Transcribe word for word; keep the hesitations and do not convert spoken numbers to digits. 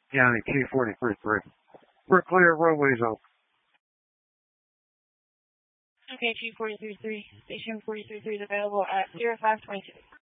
County two forty-three three. We're clear, runways open. Okay, two forty-three three. Station forty-three three is available at zero five twenty-two.